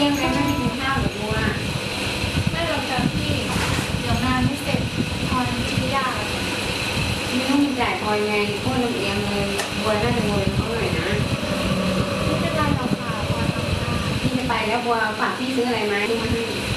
ที่ยงแล้วไม่ได้กินข้าวหรือบัวไม่หรอกจ้ะพี่เดี๋ยวงานไม่เสร็จพรกินยากไม่ต้องจ่ายพอไงโคตรลำเอียงเลยบัวน่าจะบัวเขาหน่อยนะไม่เป็นไรหรอกค่ะพรทำได้พี่จะไปแล้วบัวฝากพี่ซื้ออะไรไหมที่มาให้